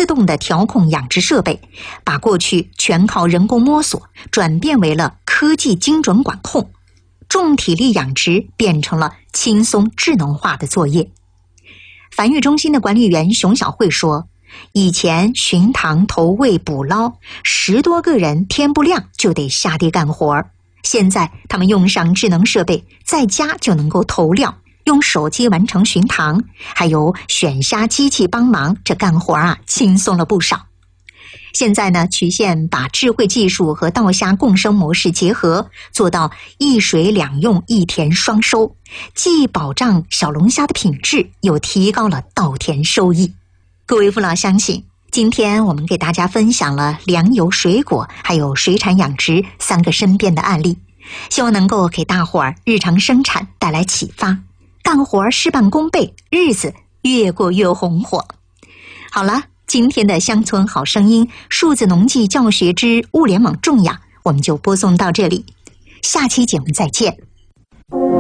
自动的调控养殖设备，把过去全靠人工摸索转变为了科技精准管控，重体力养殖变成了轻松智能化的作业。繁育中心的管理员熊小慧说，以前巡塘投喂捕捞10多个人天不亮就得下地干活，现在他们用上智能设备，在家就能够投料，用手机完成巡塘，还有选虾机器帮忙，这干活轻松了不少。现在呢，曲县把智慧技术和稻虾共生模式结合，做到一水两用一田双收，既保障小龙虾的品质，又提高了稻田收益。各位父老乡亲，今天我们给大家分享了粮油、水果还有水产养殖3个身边的案例，希望能够给大伙儿日常生产带来启发，干活事半功倍，日子越过越红火。好了，今天的乡村好声音数字农技教学之物联网种养，我们就播送到这里，下期节目再见。